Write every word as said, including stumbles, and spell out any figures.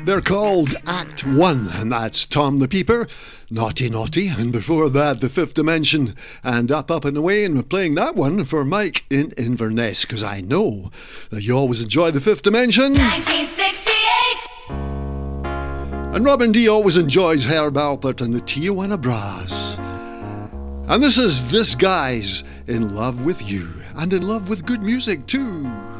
They're called Act One, and that's Tom the Peeper, Naughty Naughty, and before that, The Fifth Dimension, and Up, Up and Away, and we're playing that one for Mike in Inverness, because I know that you always enjoy The Fifth Dimension. nineteen sixty-eight! And Robin D always enjoys Herb Alpert and the Tijuana Brass. And this is This Guy's in Love with You, and in love with good music too.